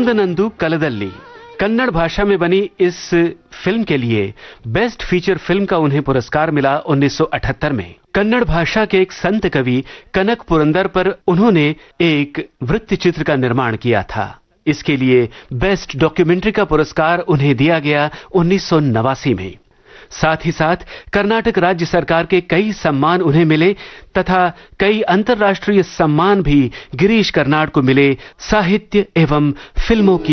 सूदनंदु कलदल्ली कन्नड़ भाषा में बनी इस फिल्म के लिए बेस्ट फीचर फिल्म का उन्हें पुरस्कार मिला 1978 में। कन्नड़ भाषा के एक संत कवि कनक पुरंदर पर उन्होंने एक वृत्त चित्र का निर्माण किया था। इसके लिए बेस्ट डॉक्यूमेंट्री का पुरस्कार उन्हें दिया गया 1989 में। साथ ही साथ कर्नाटक राज्य सरकार के कई सम्मान उन्हें मिले तथा कई अंतर्राष्ट्रीय सम्मान भी गिरीश कर्नाड को मिले साहित्य एवं फिल्मों की